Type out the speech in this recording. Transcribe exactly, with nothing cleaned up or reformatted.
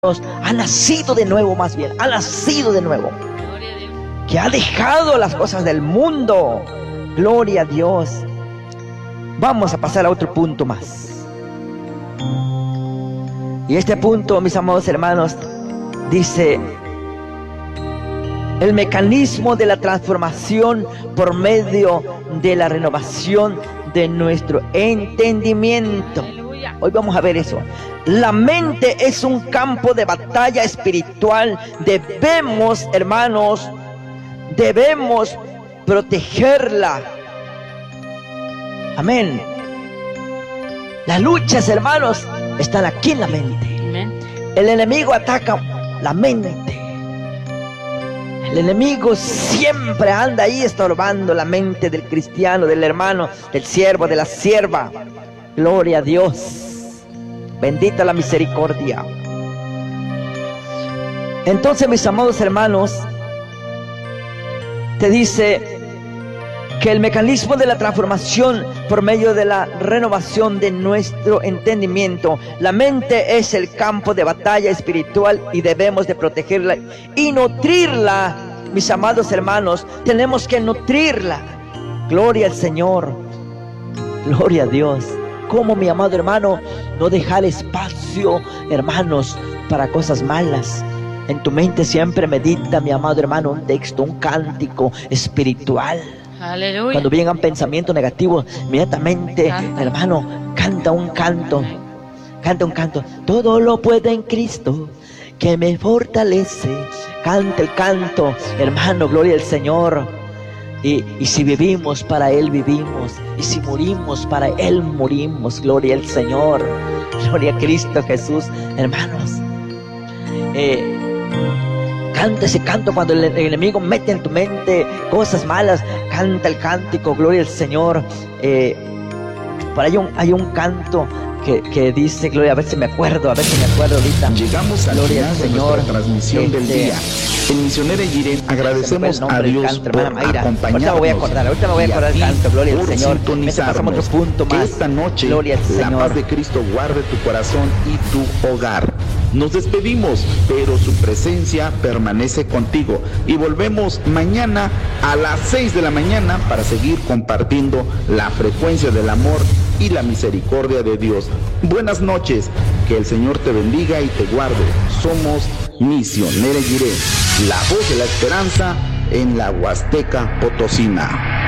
ha nacido de nuevo, más bien, ha nacido de nuevo, que ha dejado las cosas del mundo. Gloria a Dios. Vamos a pasar a otro punto más. Y este punto, mis amados hermanos, dice: el mecanismo de la transformación por medio de la renovación de nuestro entendimiento. Hoy vamos a ver eso. La mente es un campo de batalla espiritual. Debemos, hermanos, debemos protegerla. Amén. Las luchas, hermanos, están aquí en la mente. Amén. El enemigo ataca la mente. El enemigo siempre anda ahí estorbando la mente del cristiano, del hermano, del siervo, de la sierva. Gloria a Dios. Bendita la misericordia. Entonces, mis amados hermanos, te dice que el mecanismo de la transformación por medio de la renovación de nuestro entendimiento, la mente es el campo de batalla espiritual y debemos de protegerla y nutrirla. Mis amados hermanos, tenemos que nutrirla. Gloria al Señor. Gloria a Dios. ¿Cómo, mi amado hermano, no dejar espacio, hermanos, para cosas malas? En tu mente siempre medita, mi amado hermano, un texto, un cántico espiritual. Aleluya. Cuando vengan pensamientos negativos, inmediatamente, canta. Hermano, canta un canto. Canta un canto. Todo lo puede en Cristo, que me fortalece. Canta el canto, hermano, gloria al Señor. Y, y si vivimos, para Él vivimos. Y si morimos, para Él morimos. Gloria al Señor. Gloria a Cristo Jesús. Hermanos, eh, canta ese canto cuando el, el enemigo mete en tu mente cosas malas. Canta el cántico, gloria al Señor. Eh, por ahí un, hay un canto que, que dice, gloria, a ver si me acuerdo, a ver si me acuerdo ahorita. Llegamos al gloria final al Señor. De transmisión este, del día. En Misionera Jiré agradecemos a Dios canto, por acompañarnos. Ahorita me voy a acordar, ahorita me voy a acordar del canto, gloria al Señor. Este pasamos otro punto más. Que esta noche gloria al la Señor. Paz de Cristo guarde tu corazón y tu hogar. Nos despedimos, pero su presencia permanece contigo. Y volvemos mañana a las seis de la mañana para seguir compartiendo la frecuencia del amor y la misericordia de Dios. Buenas noches, que el Señor te bendiga y te guarde. Somos Misionera Jiré, la voz de la esperanza en la Huasteca Potosina.